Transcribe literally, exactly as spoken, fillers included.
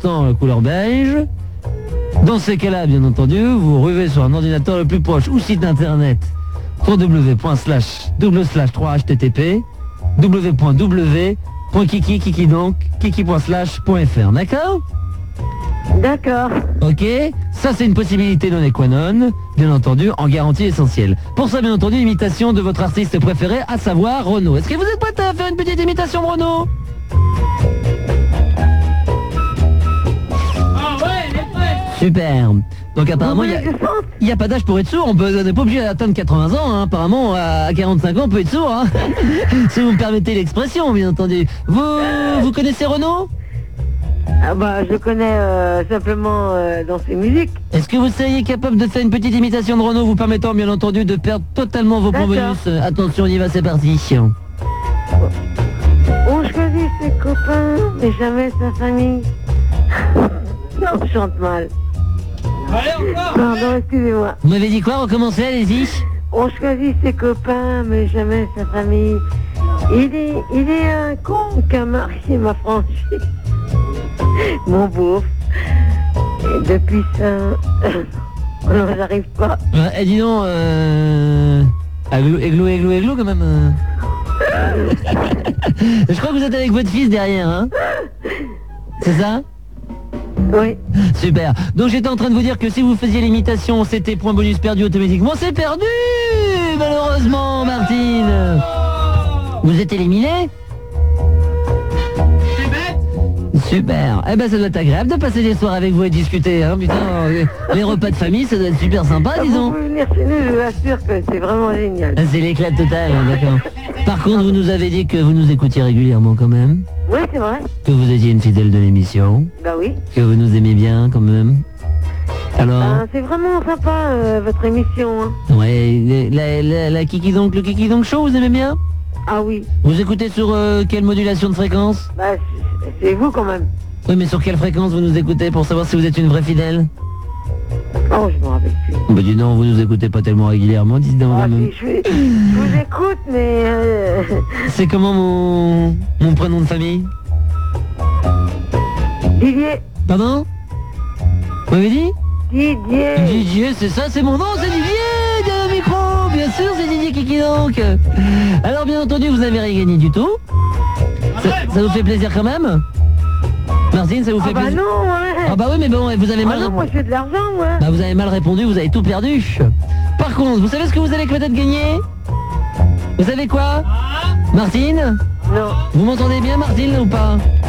l'instant couleur beige. Dans ces cas-là, bien entendu, vous ruvez sur un ordinateur le plus proche ou site internet www point slash double slash trois h t t p w point w point kiki kiki donc kiki point slash point f r. D'accord? D'accord. Ok, ça c'est une possibilité non qua non, bien entendu, en garantie essentielle. Pour ça, bien entendu, imitation de votre artiste préféré, à savoir Renaud. Est-ce que vous êtes prête à faire une petite imitation de Renaud? Ah ouais, il est prêt. Super. Donc apparemment, il Vous voulez que je chante? n'y a, a pas d'âge pour être sourd, on peut- on n'est pas obligé d'atteindre quatre-vingts ans, hein. Apparemment à quarante-cinq ans on peut être sourd, hein. Si vous me permettez l'expression, bien entendu. Vous, vous connaissez Renaud? Ah bah, je connais euh, simplement euh, dans ses musiques. Est-ce que vous seriez capable de faire une petite imitation de Renaud, vous permettant bien entendu de perdre totalement vos points D'accord. bonus? Attention, on y va, c'est parti. On choisit ses copains, mais jamais sa famille. Non, je chante mal. Allez, encore. Pardon, excusez-moi. Vous m'avez dit quoi? Recommencez, allez-y. On choisit ses copains, mais jamais sa famille. Il est, il est un con qu'un marié m'a franchi. Mon beau. Et depuis ça, non, j'arrive pas. Euh, eh, dis donc, euh... Églou, églou, églou, églou, quand même. euh. Je crois que vous êtes avec votre fils derrière, hein? C'est ça? Oui. Super. Donc j'étais en train de vous dire que si vous faisiez l'imitation, c'était point bonus perdu automatiquement. C'est perdu, malheureusement, Martine. Vous êtes éliminé? C'est bête. Super. Eh ben ça doit être agréable de passer des soirs avec vous et discuter, hein. Putain, euh, les repas de famille, ça doit être super sympa, Vous disons. pouvez venir chez nous, je vous assure que c'est vraiment génial. Ah, c'est l'éclat total, hein, d'accord. Par contre, vous nous avez dit que vous nous écoutiez régulièrement quand même, Oui, c'est vrai. que vous étiez une fidèle de l'émission, Bah oui. que vous nous aimez bien quand même. Alors, Ah, c'est vraiment sympa, euh, votre émission. Hein. ouais, la, la, la Kiki donc, le Kiki donc Show, vous aimez bien? Ah oui. Vous écoutez sur euh, quelle modulation de fréquence? Bah, c'est- c'est vous quand même. Oui, mais sur quelle fréquence vous nous écoutez pour savoir si vous êtes une vraie fidèle? Oh, je m'en rappelle plus. Bah dis donc, vous nous écoutez pas tellement régulièrement, dites donc. Ah, vous-même. si, je, je vous écoute, mais... Euh, C'est comment mon, mon prénom de famille? Didier. Pardon? Vous m'avez dit? Didier. Didier, c'est ça, c'est mon nom, c'est Didier de micro, bien sûr, c'est Didier Kiki donc. Alors bien entendu, vous n'avez rien gagné du tout. Ça, ça vous fait plaisir quand même? Martine, ça vous fait Ah bah plaisir? non, ouais. Ah bah oui, mais bon, vous avez Ah mal non, moi répondu. je fais de l'argent, moi. Bah vous avez mal répondu, vous avez tout perdu. Par contre, vous savez ce que vous allez peut-être gagner? Vous savez quoi? Ah. Martine? Non. Vous m'entendez bien, Martine, ou pas?